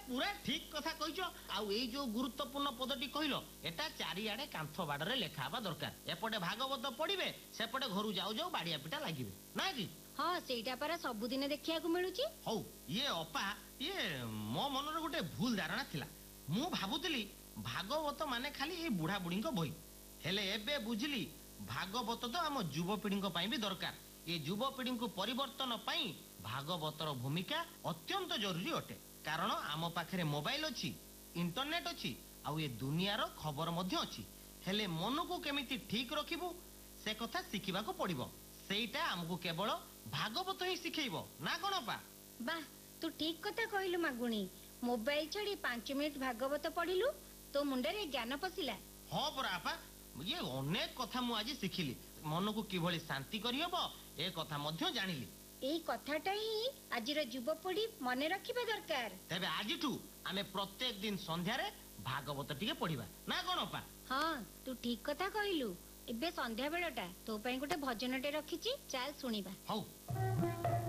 पूरा ठीक कथा कहिछ आउ एई जो गुरुत्वपूर्ण पदटी कहिलो एटा चारिआडे कांथ बाडरे लेखा हबा दरकार एपटे भागवत पढ़िबे सेपटे घरु जाऊ जाऊ बाड़िया पिटा लागिबे ना कि हाँ सेटा पर सबुदिन देखिया को मिलुची हौ ये अपा ये मो मनरे गोटे भूल धारणा थिला मु भाबुतली भागवत माने खाली ए बुढ़ा बुढ़ी बही हेले एबे बुझिली भागवत तो आम युवपीढ़ी भी दरकार ये युवपीढ़ी को परिवर्तन पाई भागवतर भूमिका अत्यंत जरूरी अटे कारण आम पाखे मोबाइल अच्छी इंटरनेट अच्छी आउ ये दुनियार खबर मध्य अच्छी हेले मन को केमिति ठीक रखिबु से कथा शिखिबा को पड़िबो सेटा हमको केवल भागवत ही शिखेइबो ना कोन पा बा तू ठीक कथा कहलु मागुणी मोबाइल छड़ी 5 मिनिट भागवत पढ़िलु तो मुंडरे ज्ञान पसिला हाँ परा आपा ये अनेक कथा मु आज शिखिली मन को किभली शांति करिहबो ए कथा मध्य जानिली एई कथाटा ही आजिर युवपीढ़ी मने रखिबा दरकार तेबे आजिठू आमे प्रत्येक दिन संध्या रे भागवत टिके पढ़िबा ना कोन पा हाँ तू ठीक कथा कहलु एबे संध्या बेलटा तो पई गोटे भजनटे रखिची चाल सुनिबा हौ।